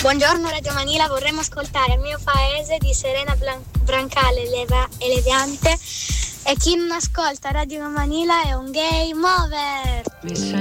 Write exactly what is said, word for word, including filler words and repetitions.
Buongiorno Radio Manila, vorremmo ascoltare Il mio paese di Serena Blan- Brancale eleva- Elegante, e chi non ascolta Radio Manila è un game over.